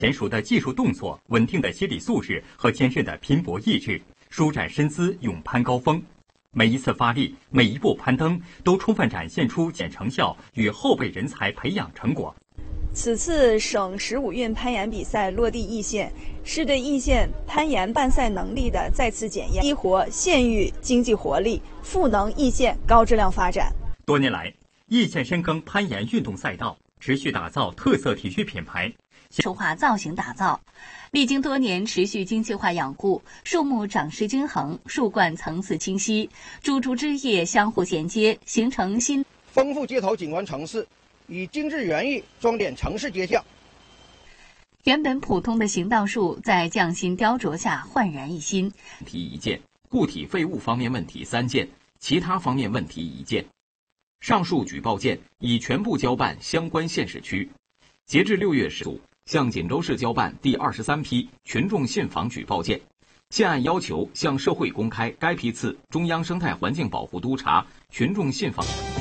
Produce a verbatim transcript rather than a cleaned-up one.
娴熟的技术动作、稳定的心理素质和坚韧的拼搏意志，舒展身姿，勇攀高峰。每一次发力，每一步攀登，都充分展现出检成效与后备人才培养成果。 此次省十五运攀岩比赛落地易县，是对易县攀岩办赛能力的再次检验，激活县域经济活力，赋能易县高质量发展。 多年来，易县深耕攀岩运动赛道，持续打造特色体育品牌， 艺术化造型打造。历经多年持续精细化养护，树木长势均衡，树冠层次清晰，株株枝叶相互衔接，形成新丰富街头景观城市，以精致园艺装点城市街巷。 原本普通的行道树，在匠心雕琢下焕然一新。 问题一件，固体废物方面问题三件，其他方面问题一件。上述举报件已全部交办相关县市区。截至六月十日，向锦州市交办第二十三批群众信访举报件，现按要求向社会公开该批次中央生态环境保护督察群众信访。